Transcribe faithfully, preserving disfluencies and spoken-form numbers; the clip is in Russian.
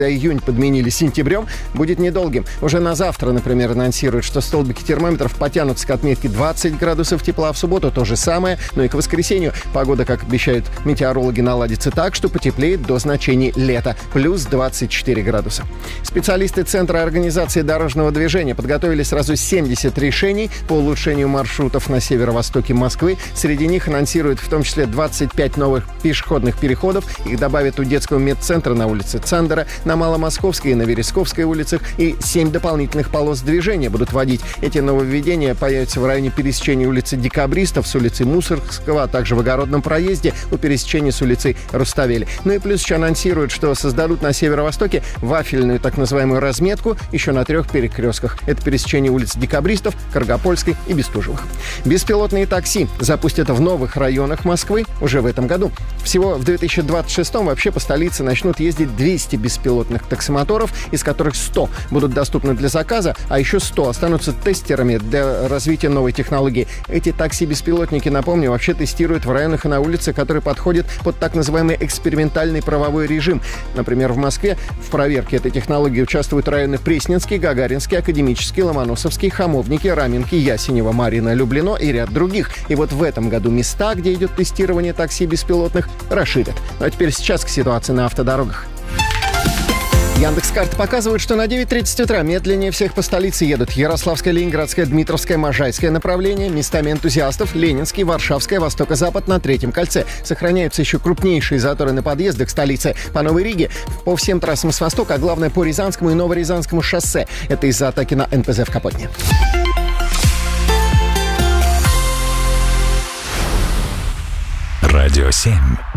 июнь подменили сентябрем, будет недолгим. Уже на завтра, например, анонсируют, что столбики термометров потянутся к отметке двадцать градусов тепла. В субботу то же самое. Ну и к воскресенью погода, как обещают метеорологи, наладится так, что потеплеет до значений лета. Плюс двадцать четыре градуса. Специалисты Центра организации дорожного движения подготовили сразу семьдесят решений по улучшению маршрутов на северо-востоке Москвы. Среди них анонсируют в том числе двадцать пять новых пешеходных переходов. Их добавят у детского медцентра на улице Цандера, на Маломосковской и на Вересковской улицах, и семь дополнительных полос движения будут вводить. Эти нововведения появятся в районе пересечения улицы Декабристов с улицы Мусоргского, а также в Огородном проезде у пересечения с улицей Руставели. Ну и плюс еще анонсируют, что создадут на северо-востоке вафельную так называемую разметку еще на трех перекрестках. Это пересечение улиц Декабристов, Каргопольской и Бестужевых. Беспилотные такси запустят в новых районах Москвы уже в этом году. Всего в две тысячи двадцать шестом вообще по столице начнут ездить двести беспилотных таксомоторов, из которых сто будут доступны для заказа, а еще сто останутся тестерами для развития новой технологии. Эти такси-беспилотники, напомню, вообще тестируют в районах и на улице, которые подходят под так называемый экспериментальный правовой режим. Например, в Москве в проверке этой технологии участвуют районы Пресненский, Гагаринский, Академический, Ломоносовский, Хамовники, Раменки, Ясенево, Марьино, Люблино и ряд других. И вот в этом году места, где идет тестирование такси беспилотных, расширят. Ну а теперь сейчас к ситуации на автодорогах. Яндекс.Карты показывают, что на девять тридцать утра медленнее всех по столице едут Ярославское, Ленинградское, Дмитровское, Можайское направление, местами энтузиастов Ленинский, Варшавское, Востоко-Запад на Третьем кольце. Сохраняются еще крупнейшие заторы на подъездах к столице. По Новой Риге по всем трассам с востока, а главное по Рязанскому и Новорязанскому шоссе. Это из-за атаки на эн пэ зэ в Капотне. Радио семь.